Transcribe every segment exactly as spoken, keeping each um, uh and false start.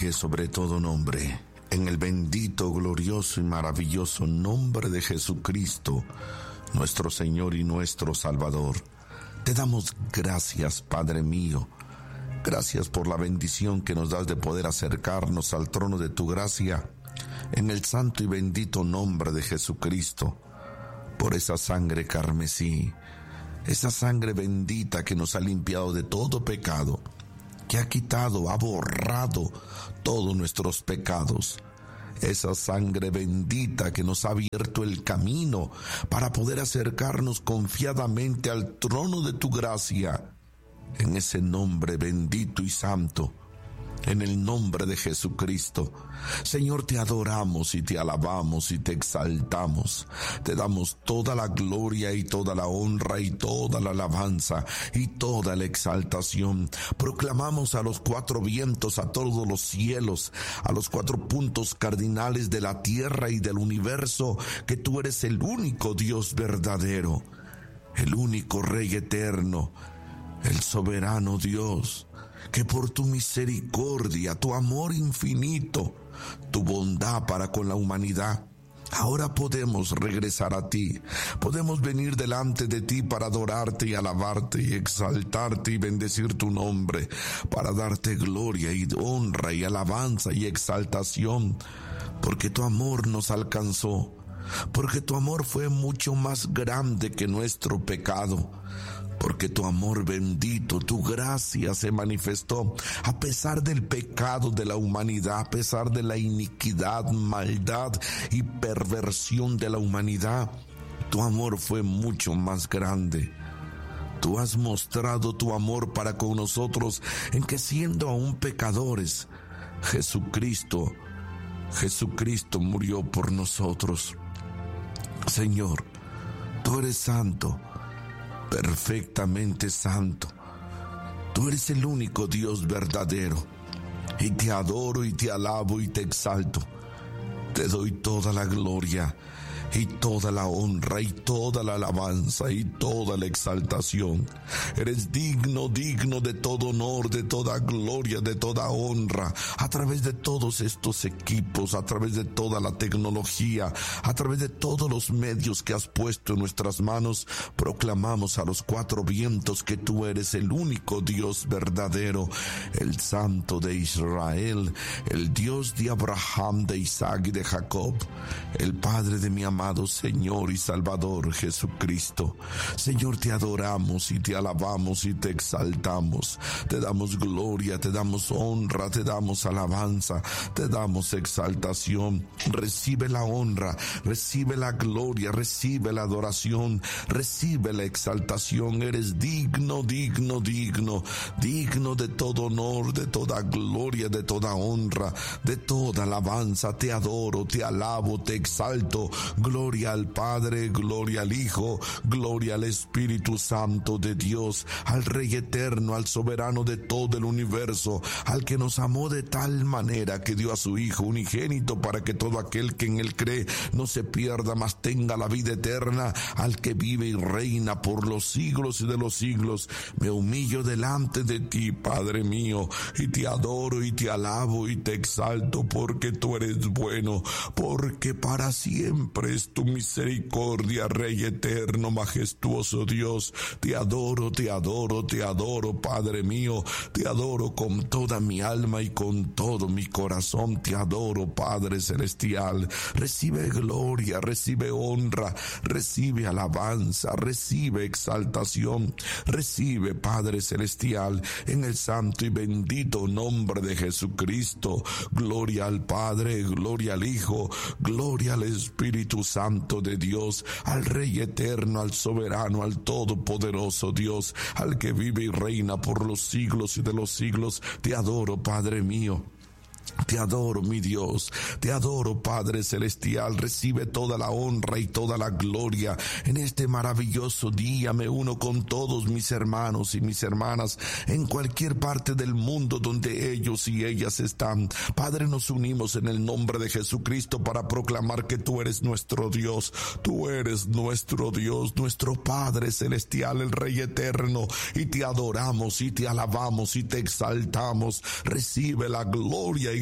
que es sobre todo nombre, en el bendito, glorioso y maravilloso nombre de Jesucristo, nuestro Señor y nuestro Salvador. Te damos gracias, Padre mío. Gracias por la bendición que nos das de poder acercarnos al trono de tu gracia, en el santo y bendito nombre de Jesucristo, por esa sangre carmesí, esa sangre bendita que nos ha limpiado de todo pecado, que ha quitado, ha borrado todos nuestros pecados. Esa sangre bendita que nos ha abierto el camino para poder acercarnos confiadamente al trono de tu gracia, en ese nombre bendito y santo, en el nombre de Jesucristo. Señor, te adoramos y te alabamos y te exaltamos. Te damos toda la gloria y toda la honra y toda la alabanza y toda la exaltación. Proclamamos a los cuatro vientos, a todos los cielos, a los cuatro puntos cardinales de la tierra y del universo, que tú eres el único Dios verdadero, el único Rey eterno, el soberano Dios, que por tu misericordia, tu amor infinito, tu bondad para con la humanidad, ahora podemos regresar a ti. Podemos venir delante de ti para adorarte y alabarte y exaltarte y bendecir tu nombre, para darte gloria y honra y alabanza y exaltación, porque tu amor nos alcanzó, porque tu amor fue mucho más grande que nuestro pecado, porque tu amor bendito, tu gracia se manifestó a pesar del pecado de la humanidad, a pesar de la iniquidad, maldad y perversión de la humanidad. Tu amor fue mucho más grande. Tú has mostrado tu amor para con nosotros en que, siendo aún pecadores, Jesucristo, Jesucristo murió por nosotros. Señor, tú eres santo, perfectamente santo. Tú eres el único Dios verdadero, y te adoro y te alabo y te exalto. Te doy toda la gloria y toda la honra y toda la alabanza y toda la exaltación. Eres digno, digno de todo honor, de toda gloria, de toda honra, a través de todos estos equipos, a través de toda la tecnología, a través de todos los medios que has puesto en nuestras manos. Proclamamos a los cuatro vientos que tú eres el único Dios verdadero, el Santo de Israel, el Dios de Abraham, de Isaac y de Jacob, el Padre de mi amado Señor y Salvador Jesucristo. Señor, te adoramos y te alabamos y te exaltamos. Te damos gloria, te damos honra, te damos alabanza, te damos exaltación. Recibe la honra, recibe la gloria, recibe la adoración, recibe la exaltación. Eres digno, digno, digno, digno de todo honor, de toda gloria, de toda honra, de toda alabanza. Te adoro, te alabo, te exalto. Gloria al Padre, gloria al Hijo, gloria al Espíritu Santo de Dios, al Rey eterno, al soberano de todo el universo, al que nos amó de tal manera que dio a su Hijo unigénito para que todo aquel que en él cree no se pierda, mas tenga la vida eterna, al que vive y reina por los siglos y de los siglos. Me humillo delante de ti, Padre mío, y te adoro y te alabo y te exalto, porque tú eres bueno, porque para siempre es tu misericordia, Rey eterno, majestuoso Dios. Te adoro, te adoro, te adoro, Padre mío. Te adoro con toda mi alma y con todo mi corazón. Te adoro, Padre celestial. Recibe gloria, recibe honra, recibe alabanza, recibe exaltación. Recibe, Padre celestial, en el santo y bendito nombre de Jesucristo. Gloria al Padre, gloria al Hijo, gloria al Espíritu Santo de Dios, al Rey eterno, al soberano, al todopoderoso Dios, al que vive y reina por los siglos y de los siglos. Te adoro, Padre mío. Te adoro, mi Dios, te adoro, Padre celestial. Recibe toda la honra y toda la gloria. En este maravilloso día me uno con todos mis hermanos y mis hermanas en cualquier parte del mundo donde ellos y ellas están. Padre, nos unimos en el nombre de Jesucristo para proclamar que tú eres nuestro Dios. Tú eres nuestro Dios, nuestro Padre celestial, el Rey eterno, y te adoramos y te alabamos y te exaltamos. Recibe la gloria y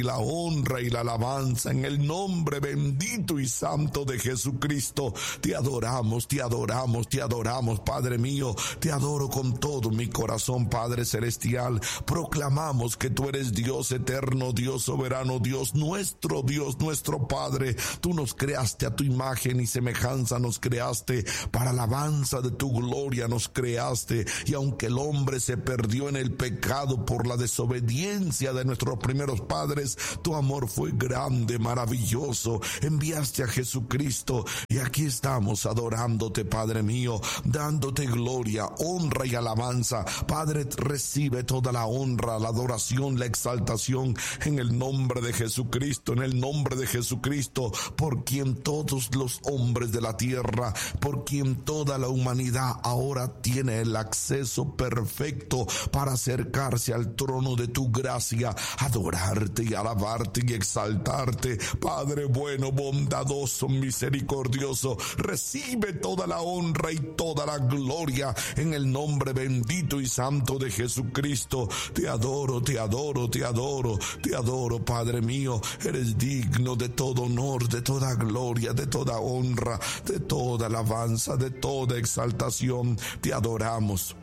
y la honra y la alabanza en el nombre bendito y santo de Jesucristo. Te adoramos, te adoramos, te adoramos, Padre mío. Te adoro con todo mi corazón, Padre celestial. Proclamamos que tú eres Dios eterno, Dios soberano, Dios nuestro, Dios nuestro Padre. Tú nos creaste a tu imagen y semejanza, nos creaste para alabanza de tu gloria, nos creaste. Y aunque el hombre se perdió en el pecado por la desobediencia de nuestros primeros padres, tu amor fue grande, maravilloso. Enviaste a Jesucristo y aquí estamos adorándote, Padre mío, dándote gloria, honra y alabanza. Padre, recibe toda la honra, la adoración, la exaltación en el nombre de Jesucristo, en el nombre de Jesucristo, por quien todos los hombres de la tierra, por quien toda la humanidad ahora tiene el acceso perfecto para acercarse al trono de tu gracia, adorarte y alabarte y exaltarte. Padre bueno, bondadoso, misericordioso, recibe toda la honra y toda la gloria en el nombre bendito y santo de Jesucristo. Te adoro, te adoro, te adoro, te adoro, Padre mío. Eres digno de todo honor, de toda gloria, de toda honra, de toda alabanza, de toda exaltación. Te adoramos.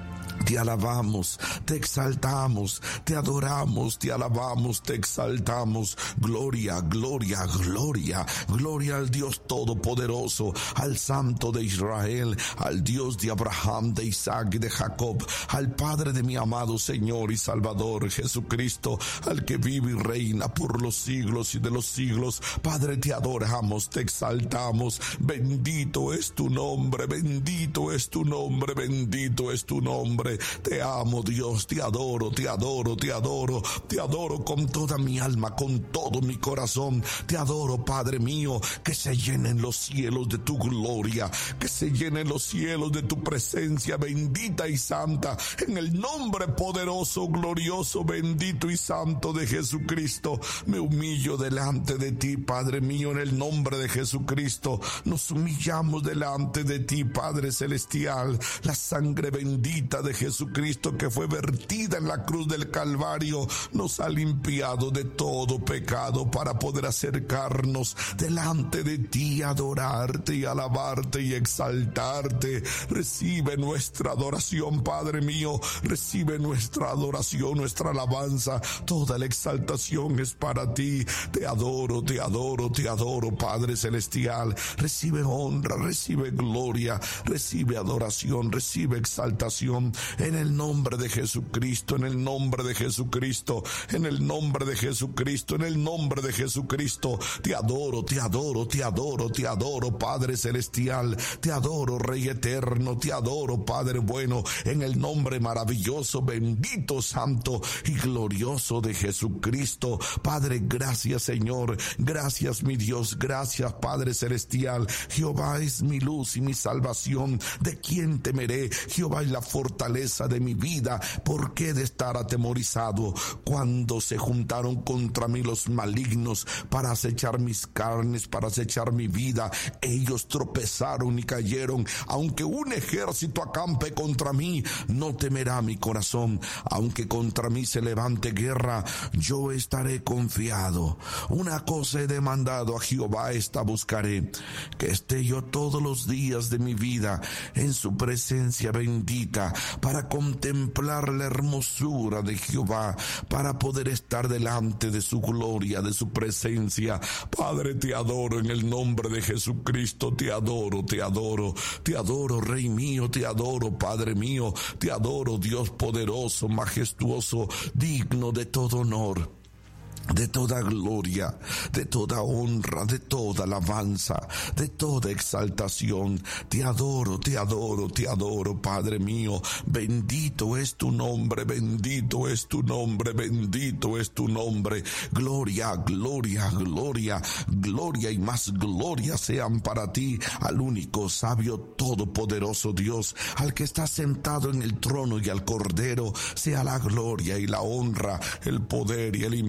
Te alabamos, te exaltamos, te adoramos, te alabamos, te exaltamos. Gloria, gloria, gloria, gloria al Dios Todopoderoso, al Santo de Israel, al Dios de Abraham, de Isaac y de Jacob, al Padre de mi amado Señor y Salvador Jesucristo, al que vive y reina por los siglos y de los siglos. Padre, te adoramos, te exaltamos. Bendito es tu nombre, bendito es tu nombre, bendito es tu nombre. Te amo, Dios, te adoro, te adoro, te adoro, te adoro con toda mi alma, con todo mi corazón. Te adoro, Padre mío, que se llenen los cielos de tu gloria, que se llenen los cielos de tu presencia bendita y santa, en el nombre poderoso, glorioso, bendito y santo de Jesucristo. Me humillo delante de ti, Padre mío, en el nombre de Jesucristo. Nos humillamos delante de ti, Padre celestial. La sangre bendita de Jesucristo que fue vertida en la cruz del Calvario nos ha limpiado de todo pecado para poder acercarnos delante de ti, adorarte y alabarte y exaltarte. Recibe nuestra adoración, Padre mío, recibe nuestra adoración, nuestra alabanza. Toda la exaltación es para ti. Te adoro, te adoro, te adoro, Padre celestial. Recibe honra, recibe gloria, recibe adoración, recibe exaltación. En el nombre de Jesucristo, en el nombre de Jesucristo, en el nombre de Jesucristo, en el nombre de Jesucristo. Te adoro, te adoro, te adoro, te adoro, Padre celestial. Te adoro, Rey eterno, te adoro, Padre bueno, en el nombre maravilloso, bendito, santo y glorioso de Jesucristo. Padre, gracias, Señor. Gracias, mi Dios. Gracias, Padre celestial. Jehová es mi luz y mi salvación. ¿De quién temeré? Jehová es la fortaleza de mi vida. ¿Por qué de estar atemorizado? Cuando se juntaron contra mí los malignos para acechar mis carnes, para acechar mi vida, ellos tropezaron y cayeron. Aunque un ejército acampe contra mí, no temerá mi corazón. Aunque contra mí se levante guerra, yo estaré confiado. Una cosa he demandado a Jehová, esta buscaré, que esté yo todos los días de mi vida en su presencia bendita, para contemplar la hermosura de Jehová, para poder estar delante de su gloria, de su presencia. Padre, te adoro en el nombre de Jesucristo. Te adoro, te adoro, te adoro, Rey mío, te adoro, Padre mío, te adoro, Dios poderoso, majestuoso, digno de todo honor, de toda gloria, de toda honra, de toda alabanza, de toda exaltación. Te adoro, te adoro, te adoro, Padre mío. Bendito es tu nombre, bendito es tu nombre, bendito es tu nombre. Gloria, gloria, gloria, gloria y más gloria sean para ti, al único sabio, todopoderoso Dios, al que está sentado en el trono y al Cordero, sea la gloria y la honra, el poder y el imperio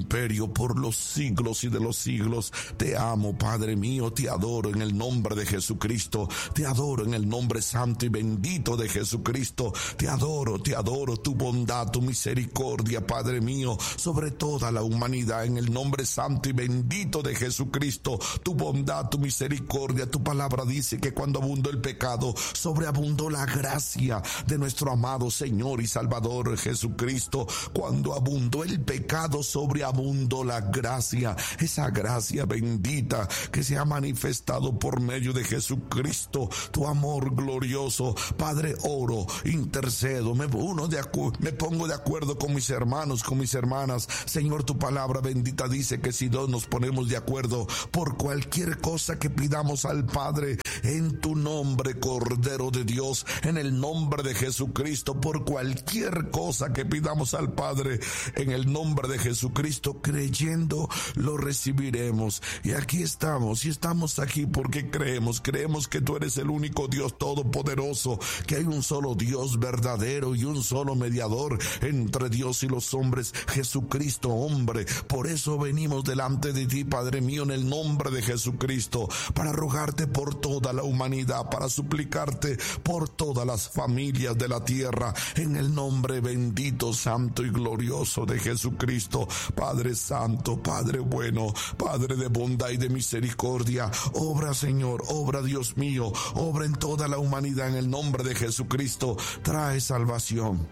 mío, por los siglos y de los siglos. Te amo, Padre mío, te adoro en el nombre de Jesucristo. Te adoro en el nombre santo y bendito de Jesucristo. Te adoro, te adoro, tu bondad, tu misericordia, Padre mío, sobre toda la humanidad, en el nombre santo y bendito de Jesucristo. Tu bondad, tu misericordia. Tu palabra dice que cuando abundó el pecado, sobreabundó la gracia de nuestro amado Señor y Salvador Jesucristo. Cuando abundó el pecado, sobreabundó la gracia, esa gracia bendita que se ha manifestado por medio de Jesucristo, tu amor glorioso. Padre, oro, intercedo, me uno de acu- me pongo de acuerdo con mis hermanos, con mis hermanas. Señor, tu palabra bendita dice que si dos nos ponemos de acuerdo por cualquier cosa que pidamos al Padre, en tu nombre, Cordero de Dios, en el nombre de Jesucristo, por cualquier cosa que pidamos al Padre, en el nombre de Jesucristo, creyendo, lo recibiremos. Y aquí estamos, y estamos aquí porque creemos, creemos que tú eres el único Dios todopoderoso, que hay un solo Dios verdadero y un solo mediador entre Dios y los hombres, Jesucristo hombre. Por eso venimos delante de ti, Padre mío, en el nombre de Jesucristo, para rogarte por toda la humanidad, para suplicarte por todas las familias de la tierra, en el nombre bendito, santo y glorioso de Jesucristo. Padre santo, Padre bueno, Padre de bondad y de misericordia, obra, Señor, obra, Dios mío, obra en toda la humanidad en el nombre de Jesucristo. Trae salvación.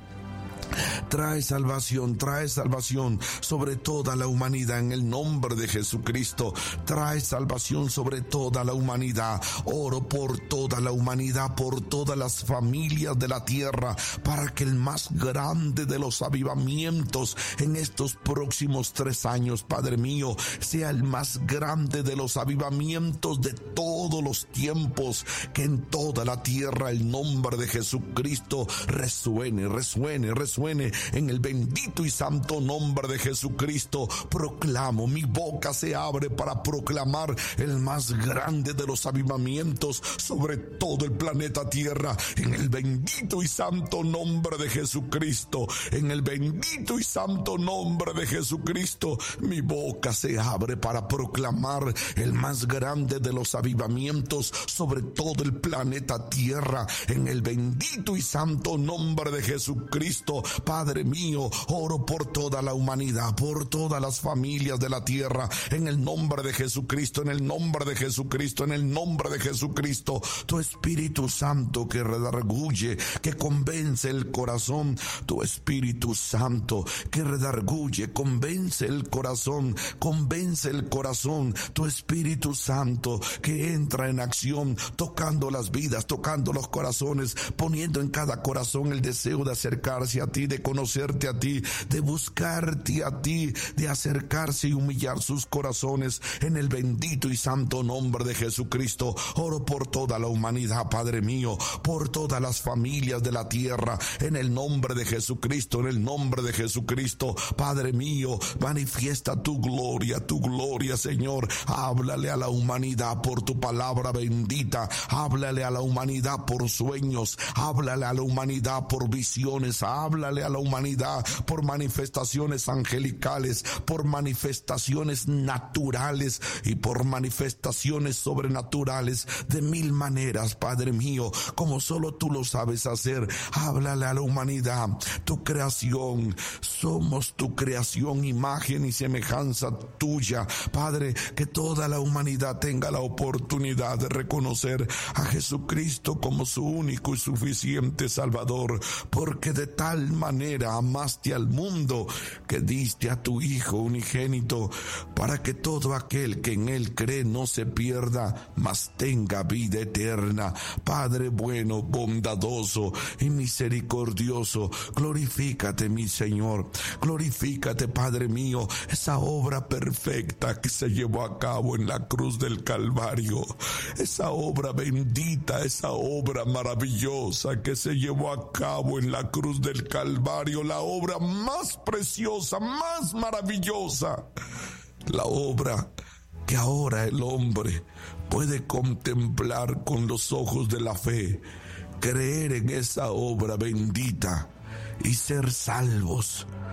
Trae salvación, trae salvación sobre toda la humanidad en el nombre de Jesucristo. Trae salvación sobre toda la humanidad. Oro por toda la humanidad, por todas las familias de la tierra, para que el más grande de los avivamientos en estos próximos tres años, Padre mío, sea el más grande de los avivamientos de todos los tiempos, que en toda la tierra el nombre de Jesucristo resuene, resuene, resuene en el bendito y santo nombre de Jesucristo. Proclamo, mi boca se abre para proclamar el más grande de los avivamientos sobre todo el planeta Tierra, en el bendito y santo nombre de Jesucristo. En el bendito y santo nombre de Jesucristo, mi boca se abre para proclamar el más grande de los avivamientos sobre todo el planeta Tierra, en el bendito y santo nombre de Jesucristo. Padre mío, oro por toda la humanidad, por todas las familias de la tierra, en el nombre de Jesucristo, en el nombre de Jesucristo, en el nombre de Jesucristo. Tu Espíritu Santo que redarguye, que convence el corazón, tu Espíritu Santo que redarguye, convence el corazón, convence el corazón, tu Espíritu Santo que entra en acción, tocando las vidas, tocando los corazones, poniendo en cada corazón el deseo de acercarse a ti, de conocerte a ti, de buscarte a ti, de acercarse y humillar sus corazones, en el bendito y santo nombre de Jesucristo. Oro por toda la humanidad, Padre mío, por todas las familias de la tierra, en el nombre de Jesucristo, en el nombre de Jesucristo. Padre mío, manifiesta tu gloria, tu gloria, Señor. Háblale a la humanidad por tu palabra bendita, háblale a la humanidad por sueños, háblale a la humanidad por visiones, háblale a la humanidad por manifestaciones angelicales, por manifestaciones naturales y por manifestaciones sobrenaturales de mil maneras, Padre mío, como solo tú lo sabes hacer. Háblale a la humanidad, tu creación, somos tu creación, imagen y semejanza tuya, Padre. Que toda la humanidad tenga la oportunidad de reconocer a Jesucristo como su único y suficiente Salvador, porque de tal manera amaste al mundo que diste a tu Hijo unigénito, para que todo aquel que en él cree no se pierda, mas tenga vida eterna. Padre bueno, bondadoso y misericordioso, glorifícate, mi Señor, glorifícate, Padre mío, esa obra perfecta que se llevó a cabo en la cruz del Calvario, esa obra bendita, esa obra maravillosa que se llevó a cabo en la cruz del Calvario, la obra más preciosa, más maravillosa, la obra que ahora el hombre puede contemplar con los ojos de la fe, creer en esa obra bendita y ser salvos.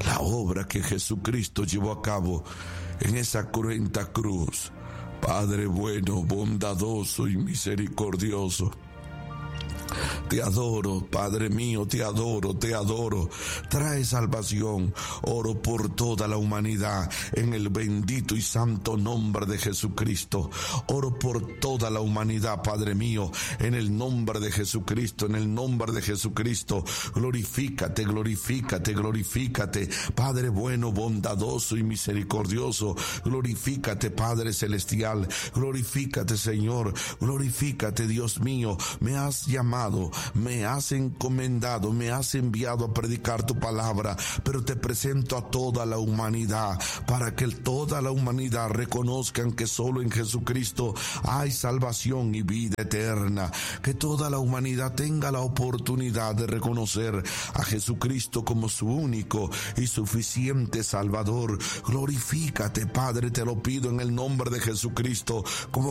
la obra que Jesucristo llevó a cabo en esa cruenta cruz. Padre bueno, bondadoso y misericordioso, te adoro, Padre mío, te adoro, te adoro. Trae salvación. Oro por toda la humanidad en el bendito y santo nombre de Jesucristo. Oro por toda la humanidad, Padre mío, en el nombre de Jesucristo, en el nombre de Jesucristo. Glorifícate, glorifícate, glorifícate, Padre bueno, bondadoso y misericordioso. Glorifícate, Padre celestial. Glorifícate, Señor. Glorifícate, Dios mío. Me has llamado, me has encomendado, me has enviado a predicar tu palabra, pero te presento a toda la humanidad para que toda la humanidad reconozcan que solo en Jesucristo hay salvación y vida eterna. Que toda la humanidad tenga la oportunidad de reconocer a Jesucristo como su único y suficiente Salvador. Glorifícate, Padre, te lo pido en el nombre de Jesucristo, como